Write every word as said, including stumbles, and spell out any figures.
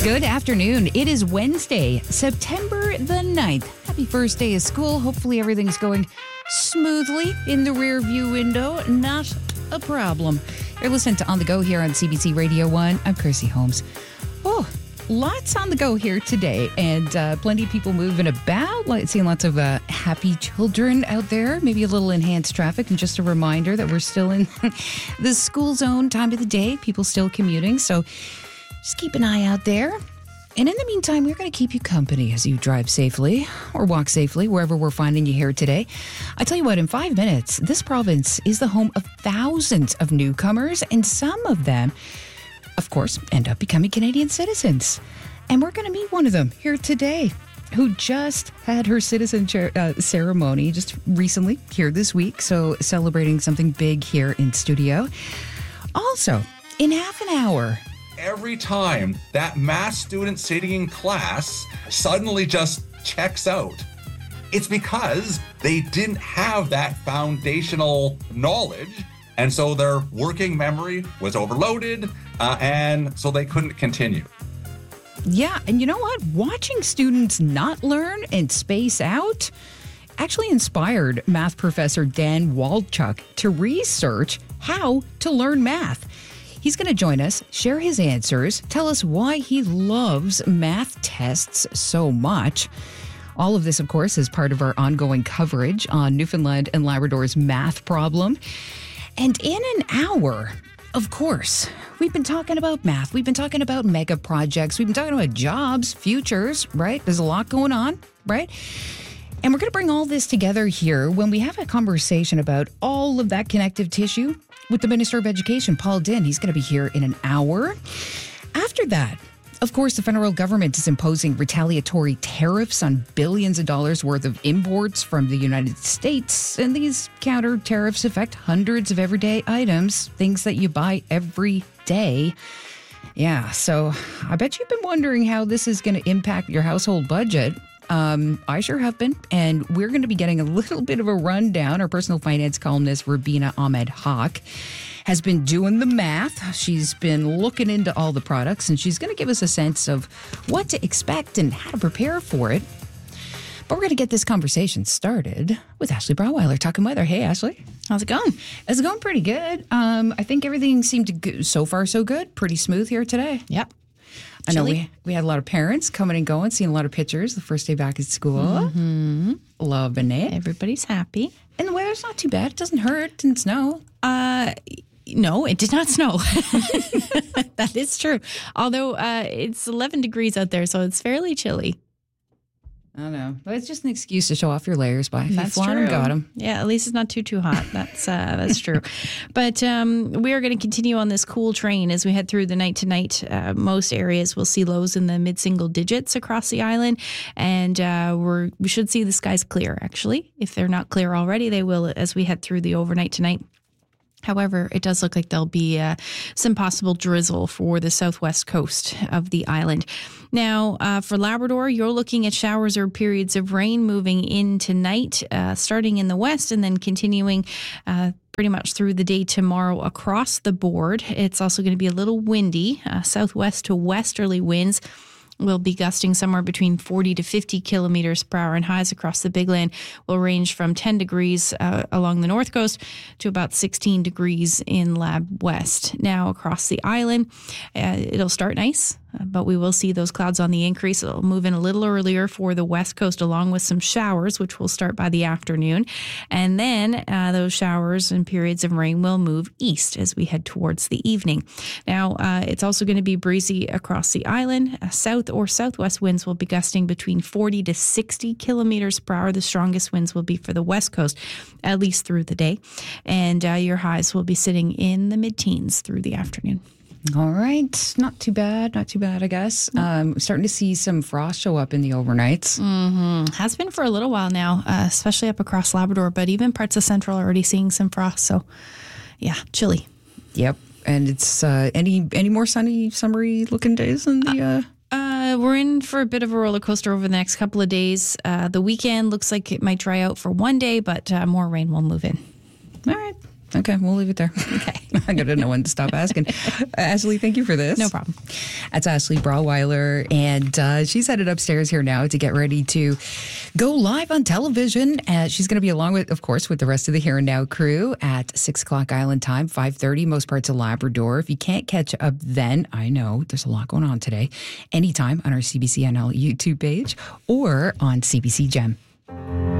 Good afternoon. It is Wednesday, September the ninth. Happy first day of school. Hopefully everything's going smoothly in the rear view window. Not a problem. You're listening to On the Go here on C B C Radio one. I'm Chrissy Holmes. Oh, lots on the go here today, and uh, plenty of people moving about. Like, seeing lots of uh, happy children out there, maybe a little enhanced traffic, and just a reminder that we're still in the school zone time of the day. People still commuting, so just keep an eye out there. And in the meantime, we're going to keep you company as you drive safely or walk safely wherever we're finding you here today. I tell you what, in five minutes, this province is the home of thousands of newcomers, and some of them, of course, end up becoming Canadian citizens. And we're going to meet one of them here today, who just had her citizenship uh, ceremony just recently here this week. So celebrating something big here in studio. Also, in half an hour, every time that math student sitting in class suddenly just checks out, it's because they didn't have that foundational knowledge. And so their working memory was overloaded, uh, and so they couldn't continue. Yeah, and you know what? Watching students not learn and space out actually inspired math professor Dan Walchuk to research how to learn math. He's going to join us, share his answers, tell us why he loves math tests so much. All of this, of course, is part of our ongoing coverage on Newfoundland and Labrador's math problem. And in an hour, of course, we've been talking about math. We've been talking about mega projects. We've been talking about jobs, futures, right? There's a lot going on, right? And we're going to bring all this together here when we have a conversation about all of that connective tissue with the Minister of Education, Paul Dinn. He's going to be here in an hour. After that, of course, the federal government is imposing retaliatory tariffs on billions of dollars worth of imports from the United States. And these counter tariffs affect hundreds of everyday items, things that you buy every day. Yeah, so I bet you've been wondering how this is going to impact your household budget. Um, I sure have been, and we're going to be getting a little bit of a rundown. Our personal finance columnist, Rubina Ahmed Haq, has been doing the math. She's been looking into all the products, and she's going to give us a sense of what to expect and how to prepare for it. But we're going to get this conversation started with Ashley Brauweiler, talking weather. Hey, Ashley. How's it going? It's going pretty good. Um, I think everything seemed to go so far so good. Pretty smooth here today. Yep. I know we we had a lot of parents coming and going, seeing a lot of pictures the first day back at school. Mm-hmm. Loving it. Everybody's happy. And the weather's not too bad. It doesn't hurt. It didn't snow. Uh, no, it did not snow. That is true. Although uh, it's eleven degrees out there, so it's fairly chilly. I don't know. But it's just an excuse to show off your layers by. If That's you true. Them, got them. Yeah, at least it's not too, too hot. That's uh, that's true. But um, we are going to continue on this cool train as we head through the night tonight. Uh, most areas will see lows in the mid-single digits across the island. And uh, we're, we should see the skies clear, actually. If they're not clear already, they will as we head through the overnight tonight. However, it does look like there'll be uh, some possible drizzle for the southwest coast of the island. Now, uh, for Labrador, you're looking at showers or periods of rain moving in tonight, uh, starting in the west and then continuing uh, pretty much through the day tomorrow across the board. It's also going to be a little windy, uh, southwest to westerly winds. Will be gusting somewhere between forty to fifty kilometers per hour, and highs across the Big Land will range from ten degrees uh, along the north coast to about sixteen degrees in Lab West. Now across the island, uh, it'll start nice, uh, but we will see those clouds on the increase. It'll move in a little earlier for the west coast, along with some showers, which will start by the afternoon. And then uh, those showers and periods of rain will move east as we head towards the evening. Now, uh, it's also going to be breezy across the island. Uh, south or southwest winds will be gusting between forty to sixty kilometers per hour. The strongest winds will be for the west coast, at least through the day. And uh, your highs will be sitting in the mid-teens through the afternoon. All right. Not too bad. Not too bad, I guess. Um, starting to see some frost show up in the overnights. Mm-hmm. Has been for a little while now, uh, especially up across Labrador, but even parts of Central are already seeing some frost. So, yeah, chilly. Yep. And it's uh, any any more sunny, summery looking days in the... Uh... Uh, we're in for a bit of a roller coaster over the next couple of days. Uh, the weekend looks like it might dry out for one day, but uh, more rain will move in. All right. Okay, we'll leave it there. Okay. I gotta know when to stop asking. Ashley, thank you for this. No problem. That's Ashley Brauweiler, and uh, she's headed upstairs here now to get ready to go live on television. Uh, she's going to be along with, of course, with the rest of the Here and Now crew at six o'clock Island time, five thirty, most parts of Labrador. If you can't catch up then, I know there's a lot going on today, anytime on our C B C N L YouTube page or on C B C Gem.